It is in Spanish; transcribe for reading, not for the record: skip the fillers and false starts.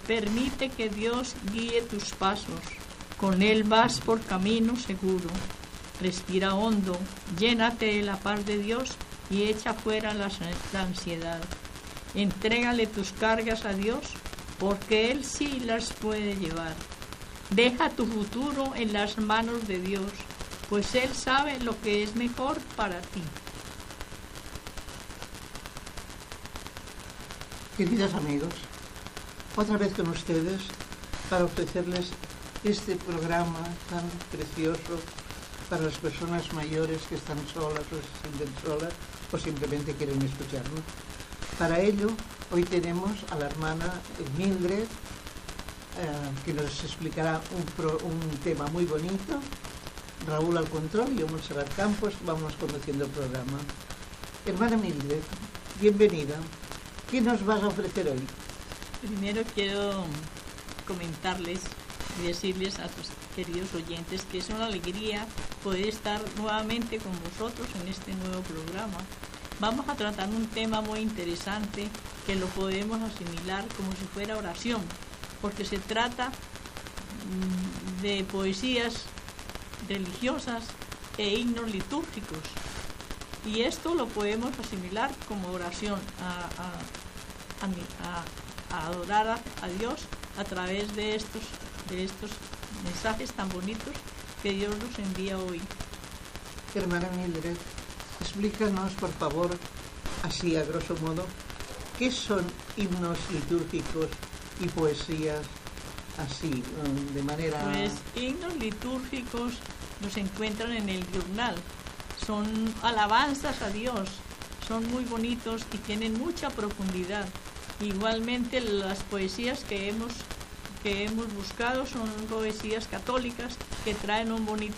Permite que Dios guíe tus pasos. Con Él vas por camino seguro. Respira hondo, llénate de la paz de Dios y echa fuera la ansiedad. Entrégale tus cargas a Dios, porque Él sí las puede llevar. Deja tu futuro en las manos de Dios, pues Él sabe lo que es mejor para ti. Queridos amigos, otra vez con ustedes para ofrecerles este programa tan precioso para las personas mayores que están solas o se sienten solas o simplemente quieren escucharnos. Para ello, hoy tenemos a la hermana Mildred, que nos explicará un tema muy bonito. Raúl al control y yo, Montserrat Campos, vamos conduciendo el programa. Hermana Mildred, bienvenida. ¿Qué nos vas a ofrecer hoy? Primero quiero comentarles y decirles a tus queridos oyentes que es una alegría poder estar nuevamente con vosotros en este nuevo programa. Vamos a tratar un tema muy interesante que lo podemos asimilar como si fuera oración, porque se trata de poesías religiosas e himnos litúrgicos, y esto lo podemos asimilar como oración a adorar a Dios a través de estos mensajes tan bonitos que Dios nos envía hoy. Hermana Mildred, explícanos por favor, así a grosso modo, ¿qué son himnos litúrgicos y poesías así, de manera...? Pues himnos litúrgicos nos encuentran en el diurnal. Son alabanzas a Dios, son muy bonitos y tienen mucha profundidad. Igualmente las poesías que hemos buscado son poesías católicas que traen un bonito